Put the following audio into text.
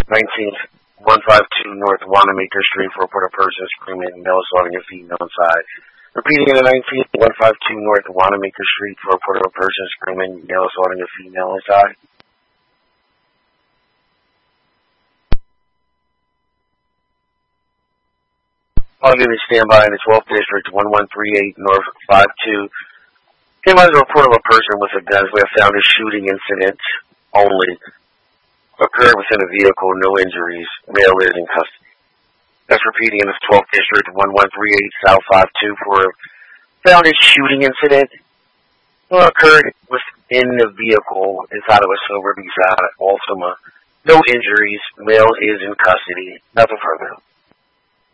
19th, 152 North Wanamaker Street for a report of person screaming, male assaulting a female inside. Repeating in the 19th, 152 North Wanamaker Street for a report of a person screaming, male assaulting a female inside. All units stand by in the 12th District, 1138 North 52. Came as a report of a person with a gun. We have found a shooting incident only. Occurred within a vehicle, no injuries. Male is in custody. That's repeating in the 12th District, 1138 South 52 for found a shooting incident. Occurred within the vehicle inside of a silver beside Altima. No injuries. Male is in custody. Nothing further.